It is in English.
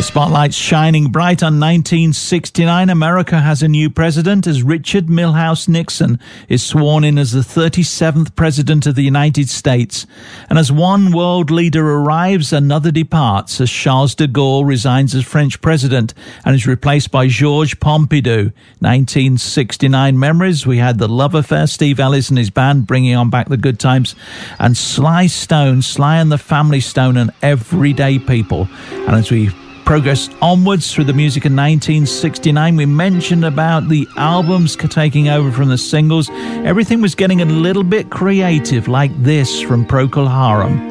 spotlight's shining bright on 1969. America has a new president as Richard Milhous Nixon is sworn in as the 37th president of the United States. And as one world leader arrives, another departs as Charles de Gaulle resigns as French president and is replaced by Georges Pompidou. 1969 memories. We had the love affair, Steve Ellis and his band bringing on back the good times, and Sly Stone, Sly and the Family Stone, and Everyday People. And as we progress onwards through the music of 1969, we mentioned about the albums taking over from the singles. Everything was getting a little bit creative, like this from Procol Harum.